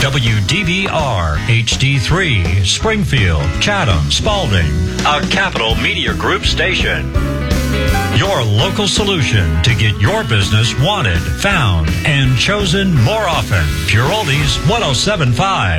WDVR HD3, Springfield, Chatham, Spalding, a Capital Media Group station. Your local solution to get your business wanted, found, and chosen more often. Pure Oldies 107.5.